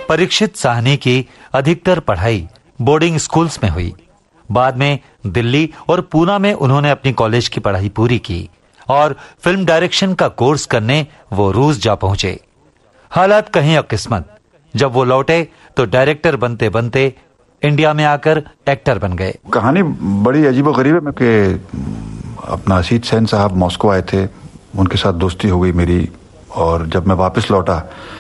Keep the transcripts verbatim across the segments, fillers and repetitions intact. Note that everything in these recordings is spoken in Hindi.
परीक्षित साहनी की अधिकतर पढ़ाई बोर्डिंग स्कूल्स में हुई। बाद में दिल्ली और पूना में उन्होंने अपनी कॉलेज की पढ़ाई पूरी की और फिल्म डायरेक्शन का कोर्स करने वो रूस जा पहुंचे। हालात कहीं अकिस्मत, जब वो लौटे तो डायरेक्टर बनते बनते इंडिया में आकर एक्टर बन गए। कहानी बड़ी अजीबोगरीब है कि अपना असीत सेन साहब मॉस्को आए थे, उनके साथ दोस्ती हो गई मेरी, और जब मैं वापस लौटा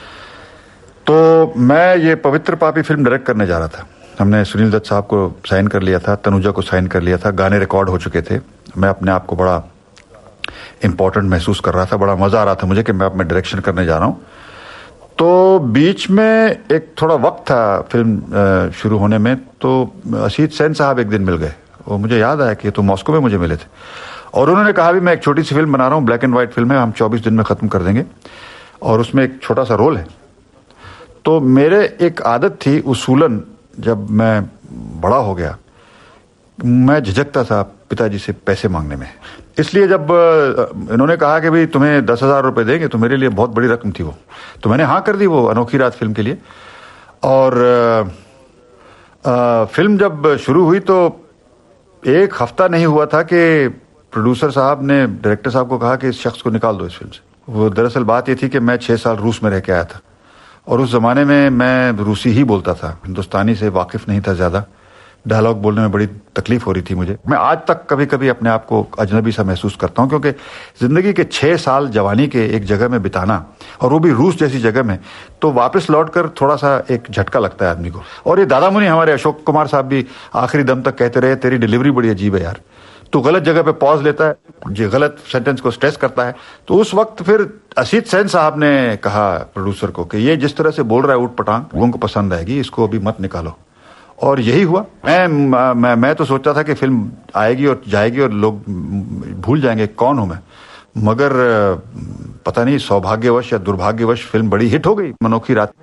तो मैं ये पवित्र पापी फिल्म डायरेक्ट करने जा रहा था। हमने सुनील दत्त साहब को साइन कर लिया था, तनुजा को साइन कर लिया था, गाने रिकॉर्ड हो चुके थे। मैं अपने आप को बड़ा इंपॉर्टेंट महसूस कर रहा था, बड़ा मजा आ रहा था मुझे कि मैं अब मैं डायरेक्शन करने जा रहा हूं। तो बीच में एक थोड़ा वक्त था फिल्म शुरू होने में, तो असीत सेन साहब एक दिन मिल गए और मुझे याद आया कि तो मॉस्को में मुझे मिले थे, और उन्होंने कहा भी मैं एक छोटी सी फिल्म बना रहा हूं, ब्लैक एंड व्हाइट फिल्म है, हम चौबीस दिन में खत्म कर देंगे और उसमें एक छोटा सा रोल है। तो मेरे एक आदत थी उसूलन, जब मैं बड़ा हो गया मैं झिझकता था पिताजी से पैसे मांगने में, इसलिए जब इन्होंने कहा कि भाई तुम्हें दस हजार रुपए देंगे, तो मेरे लिए बहुत बड़ी रकम थी वो, तो मैंने हाँ कर दी वो अनोखी रात फिल्म के लिए। और आ, आ, फिल्म जब शुरू हुई तो एक हफ्ता नहीं हुआ था कि प्रोड्यूसर साहब ने डायरेक्टर साहब को कहा कि इस शख्स को निकाल दो इस फिल्म से। वो दरअसल बात ये थी कि मैं छह साल रूस में रह के आया था और उस जमाने में मैं रूसी ही बोलता था, हिंदुस्तानी से वाकिफ नहीं था ज्यादा, डायलॉग बोलने में बड़ी तकलीफ हो रही थी मुझे। मैं आज तक कभी कभी अपने आप को अजनबी सा महसूस करता हूं, क्योंकि जिंदगी के छह साल जवानी के एक जगह में बिताना, और वो भी रूस जैसी जगह में, तो वापस लौटकर थोड़ा सा एक झटका लगता है आदमी को। और ये दादा मुनि हमारे अशोक कुमार साहब भी आखिरी दम तक कहते रहे तेरी डिलीवरी बड़ी अजीब है यार, तो गलत जगह पे पॉज लेता है, ये गलत सेंटेंस को स्ट्रेस करता है। तो उस वक्त फिर असीत सेन साहब ने कहा प्रोड्यूसर को कि ये जिस तरह से बोल रहा है ऊट पटांग, लोगों को पसंद आएगी, इसको अभी मत निकालो। और यही हुआ। मैं मैं मैं तो सोचता था कि फिल्म आएगी और जाएगी और लोग भूल जाएंगे कौन हूं मैं, मगर पता नहीं सौभाग्यवश या दुर्भाग्यवश फिल्म बड़ी हिट हो गई, अनोखी रात।